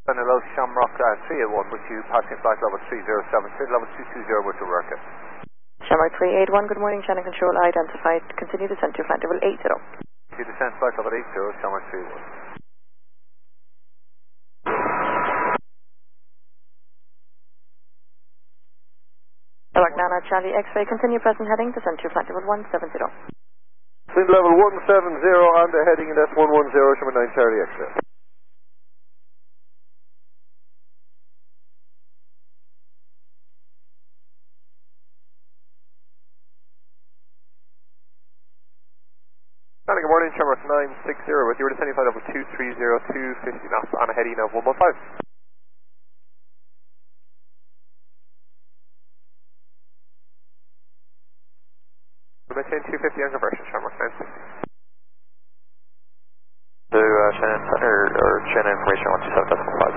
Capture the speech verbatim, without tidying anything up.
And hello, Shamrock uh, three eight one with you, passing flight level three zero seven, clear level two two zero with your worker. Shamrock three eight one, good morning, Shannon Control identified. Continue descent to flight level eight zero. You descend flight level eight zero, Shamrock three eight one. Shamrock Nana Charlie X-ray, continue present heading, descent to flight level one seven zero. Wind level one seven zero on the heading, and that's one one zero, Shamrock nine Charlie X-ray. Good morning, Shamrock nine six zero with you. We're descending flight level two three zero, two fifty knots on a heading of one one five. We're maintaining two fifty on conversion, Shamrock nine sixty. To uh, Shannon, or, or Shannon information one two seven decimal five.